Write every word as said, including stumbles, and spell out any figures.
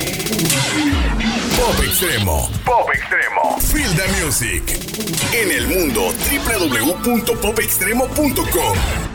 Pop Extremo. Pop Extremo. Feel the music. En el mundo, doble u doble u doble u punto pop extremo punto com.